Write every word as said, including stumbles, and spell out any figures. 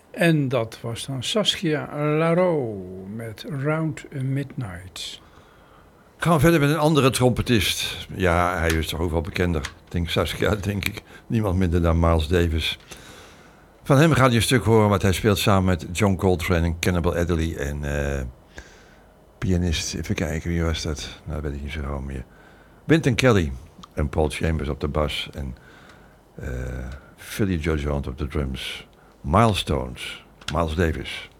En dat was dan Saskia Larou met Round Midnight. Gaan we verder met een andere trompetist. Ja, hij is toch ook wel bekender. Ik denk Saskia, denk ik. Niemand minder dan Miles Davis. Van hem gaat je een stuk horen, want hij speelt samen met John Coltrane en Cannibal Adderley. En uh, pianist, even kijken, wie was dat? Nou, dat weet ik niet zo gauw meer. Wynton Kelly en Paul Chambers op de bas. En uh, Philly Joe Jones op de drums. Milestones, Miles Davis.